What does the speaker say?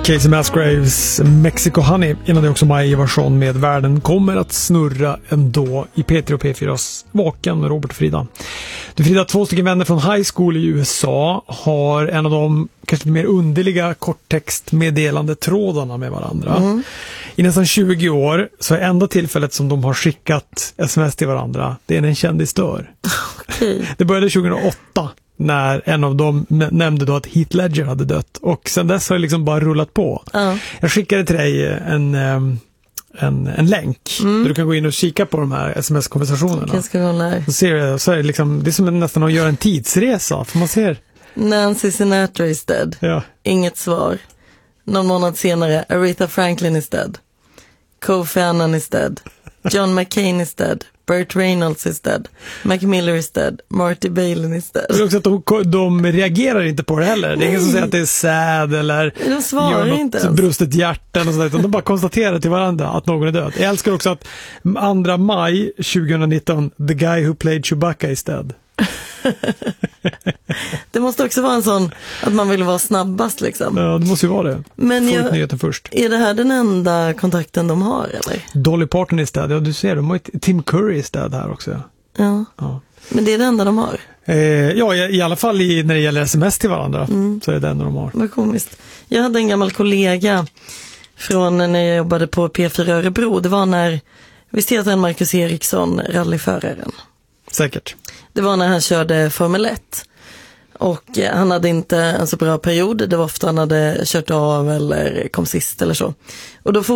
Casey Musgraves Mexico Honey innan det också Maj Ivarsson med Världen kommer att snurra ändå i P3 och P4s Vaken med Robert och Frida. Du Frida, 2 stycken vänner från high school i USA har en av de kanske mer underliga korttextmeddelande trådarna med varandra. I nästan 20 år så är enda tillfället som de har skickat sms till varandra, det är när en kändis dör. Okay. Det började 2008 när en av dem nämnde då att Heath Ledger hade dött. Och sen dess har det liksom bara rullat på. Jag skickade till dig en länk där du kan gå in och kika på de här sms-konversationerna. Jag ska gå där. Så ser du, så är det, liksom, det är som nästan att göra en tidsresa. För man ser... Nancy Sinatra is dead. Ja. Inget svar. Någon månad senare, Aretha Franklin is dead. Kofi Annan is dead. John McCain is dead. Burt Reynolds is dead. Mac Miller is dead. Marty Balin is dead. Det är också att de reagerar inte på det heller. Det är ingen som säger att det är sad eller de svarar gör något inte brustet hjärtan och sådär, utan de bara konstaterar till varandra att någon är död. Jag älskar också att 2 maj 2019 the guy who played Chewbacca is dead. Det måste också vara en sån att man vill vara snabbast liksom. Ja, det måste ju vara det. Men få ut nyheten först. Är det här den enda kontakten de har eller? Dolly Parton is dead. Ja, du ser, de har ju Tim Curry is dead här också. Ja. Men det är det enda de har? Ja, i alla fall när det gäller sms till varandra så är det det enda de har. Vad komiskt. Jag hade en gammal kollega från när jag jobbade på P4 Örebro. Det var när, visst heter han Marcus Eriksson, rallyföraren? Säkert. Det var när han körde Formel 1. Och han hade inte en så bra period. Det var ofta han hade kört av eller kom sist eller så. Och då